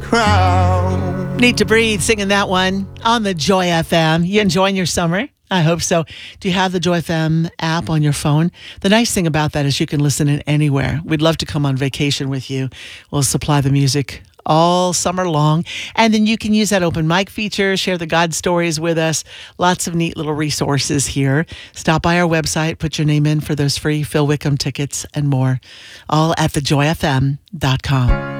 crown. Need to Breathe, singing that one on the Joy FM. You enjoying your summer? I hope so. Do you have the Joy FM app on your phone? The nice thing about that is you can listen in anywhere. We'd love to come on vacation with you. We'll supply the music all summer long. And then you can use that open mic feature, share the God stories with us. Lots of neat little resources here. Stop by our website, put your name in for those free Phil Wickham tickets and more. All at thejoyfm.com.